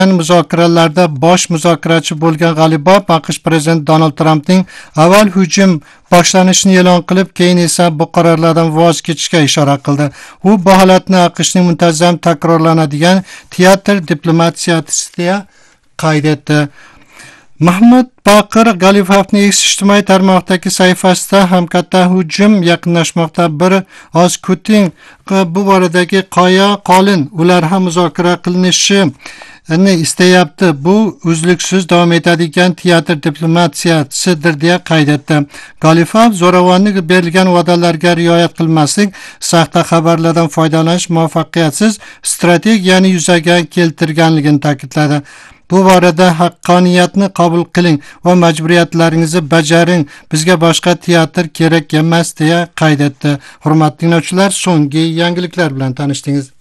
muzokaralarda bosh muzokarachi bo'lgan G'alibov AQSh prezidenti Donald Trampning avval hujum boshlanishini e'lon qilib, keyin esa bu qarorlardan voz kechishga ishora qildi. U bu holatni AQShning muntazam takrorlanadigan teatr diplomatsiyasi deya qayd etdi. Mahmud Baqir G'alibovning ijtimoiy tarmoqdagi sayfasida ham katta hujum yaqinlashmoqda. Bir oz kuting, bu boradagi qolin, ular ham muzokara qilinishini istayapti. Bu uzluksiz davom etadigan teatr diplomatsiyasidir deya qayd etdi. G'alibov zo'ravonlik berilgan va'dalarga rioya qilmaslik, saxta xabarlardan foydalanish muvaffaqiyatsiz strategiyani yuzaga keltirganligini ta'kidladi. Bu borada haqqoniyatni qabul qiling va majburiyatlaringizni bajaring. Bizga boshqa teatr kerak emas deya qayd etdi. Hurmatli tinglovchilar, so'nggi yangiliklar bilan tanishdingiz.